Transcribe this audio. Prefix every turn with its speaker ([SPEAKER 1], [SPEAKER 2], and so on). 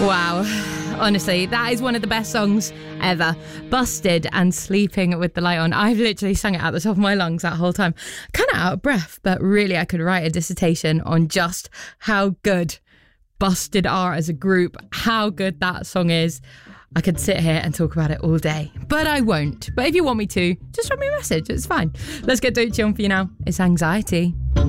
[SPEAKER 1] Wow. Honestly, that is one of the best songs ever. Busted and Sleeping with the Light On. I've literally sung it at the top of my lungs that whole time. Kind of out of breath, but really I could write a dissertation on just how good Busted are as a group, how good that song is. I could sit here and talk about it all day, but I won't. But if you want me to, just drop me a message. It's fine. Let's get Doechii on for you now. It's Anxiety.